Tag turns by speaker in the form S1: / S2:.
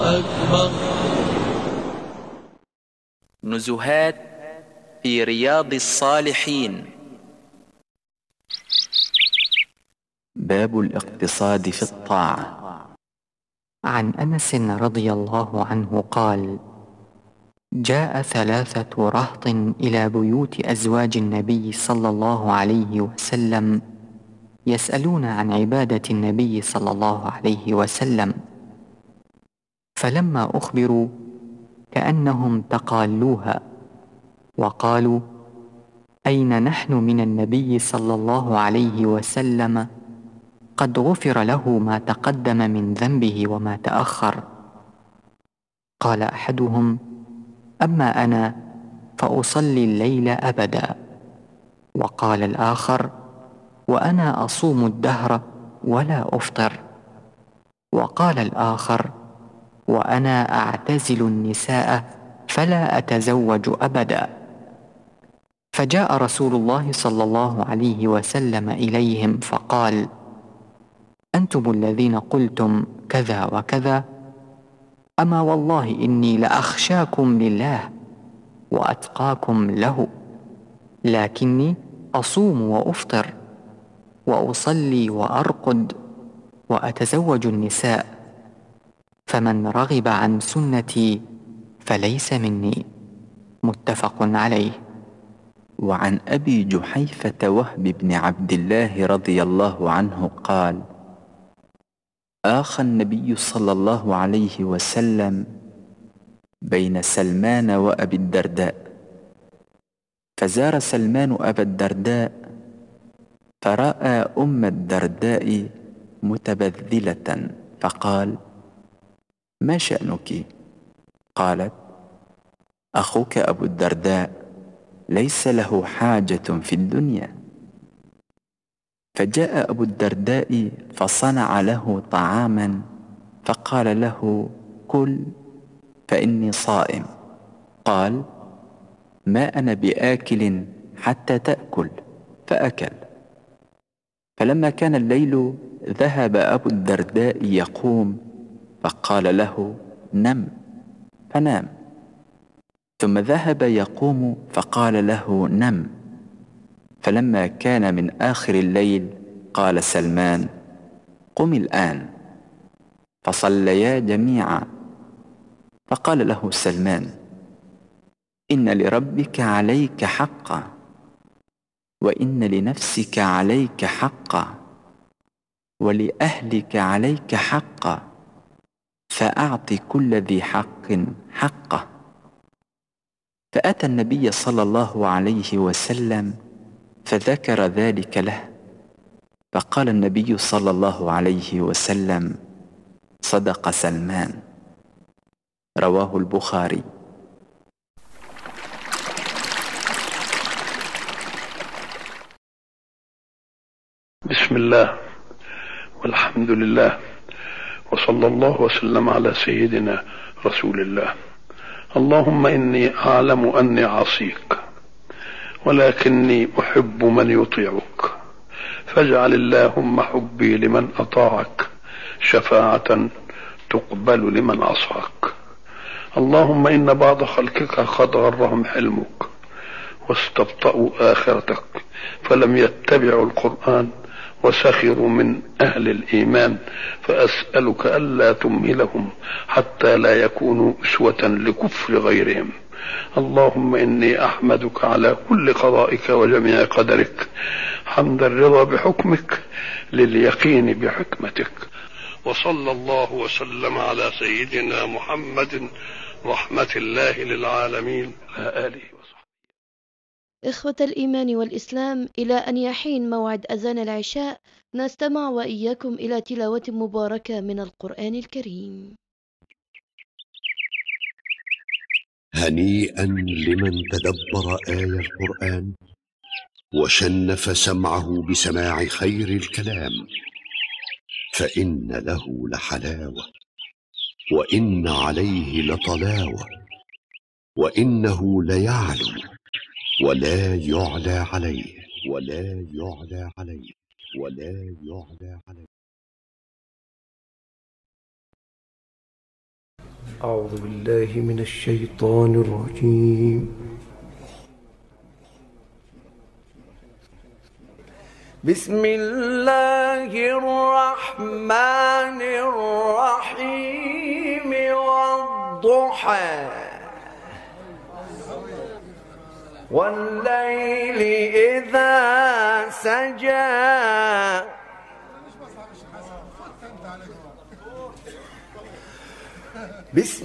S1: أكبر.
S2: نزهات في رياض الصالحين. باب الاقتصاد في الطاعة.
S3: عن أنس رضي الله عنه قال: جاء 3 رهط إلى بيوت أزواج النبي صلى الله عليه وسلم يسألون عن عبادة النبي صلى الله عليه وسلم، فلما أخبروا كأنهم تقالوها وقالوا: أين نحن من النبي صلى الله عليه وسلم قد غفر له ما تقدم من ذنبه وما تأخر. قال أحدهم: أما أنا فأصلي الليل أبدا. وقال الآخر: وأنا أصوم الدهر ولا أفطر. وقال الآخر: وأنا أعتزل النساء فلا أتزوج أبدا. فجاء رسول الله صلى الله عليه وسلم إليهم فقال: أنتم الذين قلتم كذا وكذا؟ أما والله إني لأخشاكم لله وأتقاكم له، لكني أصوم وأفطر وأصلي وأرقد وأتزوج النساء، فمن رغب عن سنتي فليس مني. متفق عليه.
S2: وعن أبي جحيفة وهب بن عبد الله رضي الله عنه قال: آخى النبي صلى الله عليه وسلم بين سلمان وأبي الدرداء، فزار سلمان أبا الدرداء فرأى أم الدرداء متبذلة فقال: ما شأنك؟ قالت: أخوك أبو الدرداء ليس له حاجة في الدنيا. فجاء أبو الدرداء فصنع له طعاما فقال له: كل فإني صائم. قال: ما أنا بآكل حتى تأكل، فأكل. فلما كان الليل ذهب أبو الدرداء يقوم فقال له: نم، فنام. ثم ذهب يقوم فقال له: نم. فلما كان من آخر الليل قال سلمان: قم الآن. فصليا جميعا. فقال له سلمان: إن لربك عليك حقا، وإن لنفسك عليك حقا، ولأهلك عليك حقا، فأعط كل ذي حق حقه. فأتى النبي صلى الله عليه وسلم فذكر ذلك له، فقال النبي صلى الله عليه وسلم: صدق سلمان. رواه البخاري.
S4: بسم الله والحمد لله وصلى الله وسلم على سيدنا رسول الله. اللهم إني أعلم أني عصيك، ولكني أحب من يطيعك، فاجعل اللهم حبي لمن أطاعك شفاعة تقبل لمن عصاك. اللهم إن بعض خلقك قد غرهم حلمك واستبطأوا آخرتك فلم يتبعوا القرآن وسخروا من أهل الإيمان، فأسألك ألا تمهلهم حتى لا يكونوا أسوة لكفر غيرهم. اللهم إني أحمدك على كل قضائك وجميع قدرك، حمد الرضا بحكمك لليقين بحكمتك. وصلى الله وسلم على سيدنا محمد رحمة الله للعالمين على آله وصحبه.
S5: إخوة الإيمان والإسلام، إلى أن يحين موعد أذان العشاء نستمع وإياكم إلى تلاوة مباركة من القرآن الكريم.
S6: هنيئا لمن تدبر آية القرآن وشنف سمعه بسماع خير الكلام، فإن له لحلاوة وإن عليه لطلاوة، وإنه ليعلو ولا يعلى عليه ولا يعلى عليه ولا يعلى عليه.
S1: أعوذ بالله من الشيطان الرجيم. بسم الله الرحمن الرحيم والضحى والليل إذا سجى بسم